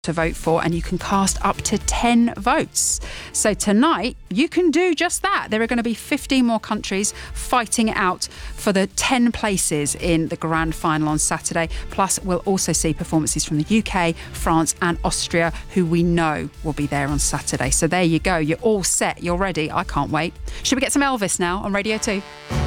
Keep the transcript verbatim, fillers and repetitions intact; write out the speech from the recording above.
to vote for, and you can cast up to ten votes. So tonight you can do just that. There are going to be fifteen more countries fighting it out for the ten places in the grand final on Saturday. Plus we'll also see performances from the U K, France and Austria, who we know will be there on Saturday. So there you go, you're all set, you're ready. I can't wait. Should we get some Elvis now on Radio two?